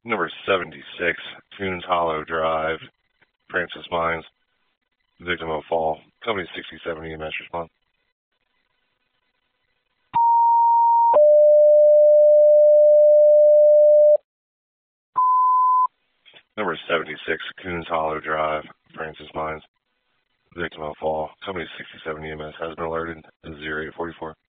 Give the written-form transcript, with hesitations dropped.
Number 76, Coons Hollow Drive, Francis Mines, victim of fall. Company 67 EMS response. Number 76, Coons Hollow Drive, Francis Mines, victim of fall. Company 67 EMS has been alerted. 0844.